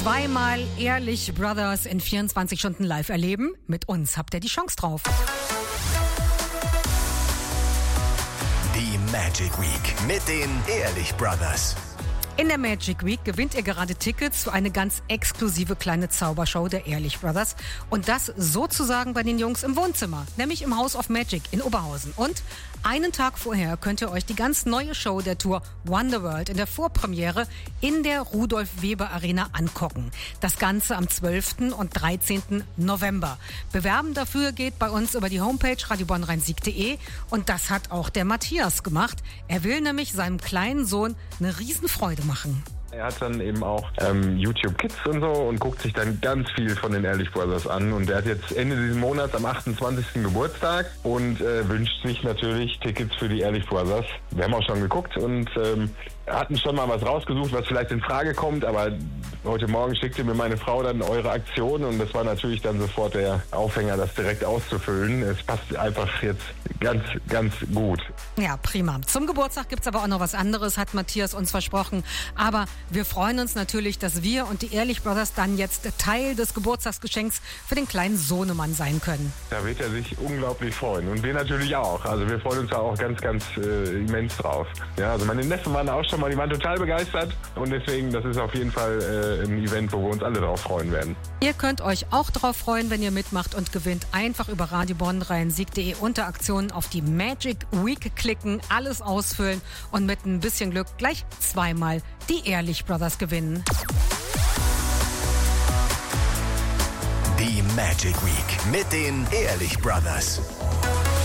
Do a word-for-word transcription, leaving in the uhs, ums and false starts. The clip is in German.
Zweimal Ehrlich Brothers in vierundzwanzig Stunden live erleben. Mit uns habt ihr die Chance drauf. Die Magic Week mit den Ehrlich Brothers. In der Magic Week gewinnt ihr gerade Tickets für eine ganz exklusive kleine Zaubershow der Ehrlich Brothers. Und das sozusagen bei den Jungs im Wohnzimmer, nämlich im House of Magic in Oberhausen. Und einen Tag vorher könnt ihr euch die ganz neue Show der Tour Wonderworld in der Vorpremiere in der Rudolf-Weber-Arena angucken. Das Ganze am zwölften und dreizehnten November. Bewerben dafür geht bei uns über die Homepage radio bonn rhein sieg punkt de. Und das hat auch der Matthias gemacht. Er will nämlich seinem kleinen Sohn eine Riesenfreude machen. Er hat dann eben auch ähm, YouTube Kids und so und guckt sich dann ganz viel von den Ehrlich Brothers an. Und er hat jetzt Ende dieses Monats am achtundzwanzigsten Geburtstag und äh, wünscht sich natürlich Tickets für die Ehrlich Brothers. Wir haben auch schon geguckt und ähm, hatten schon mal was rausgesucht, was vielleicht in Frage kommt, aber heute Morgen schickte mir meine Frau dann eure Aktion und das war natürlich dann sofort der Aufhänger, das direkt auszufüllen. Es passt einfach jetzt ganz, ganz gut. Ja, prima. Zum Geburtstag gibt's aber auch noch was anderes, hat Matthias uns versprochen. Aber wir freuen uns natürlich, dass wir und die Ehrlich Brothers dann jetzt Teil des Geburtstagsgeschenks für den kleinen Sohnemann sein können. Da wird er sich unglaublich freuen und wir natürlich auch. Also wir freuen uns da auch ganz, ganz äh, immens drauf. Ja, also meine Neffen waren auch schon mal, die waren total begeistert und deswegen, das ist auf jeden Fall äh, ein Event, wo wir uns alle drauf freuen werden. Ihr könnt euch auch drauf freuen, wenn ihr mitmacht und gewinnt. Einfach über radio bonn rhein sieg punkt de unter Aktionen auf die Magic Week klicken, alles ausfüllen und mit ein bisschen Glück gleich zweimal die Ehrlich Brothers gewinnen. Die Magic Week mit den Ehrlich Brothers.